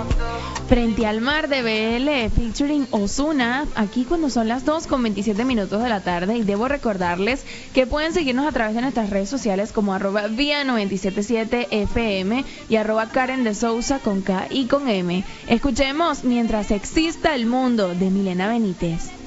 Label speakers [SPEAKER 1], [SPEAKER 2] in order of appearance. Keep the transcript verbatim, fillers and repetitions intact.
[SPEAKER 1] Frente al Mar de B L, featuring Ozuna, aquí cuando son las dos con veintisiete minutos de la tarde. Y debo recordarles que pueden seguirnos a través de nuestras redes sociales como arroba vía noventa y siete siete F M y arroba Karen de Sousa con K y con M. Escuchemos Mientras exista el mundo de Milena Benítez.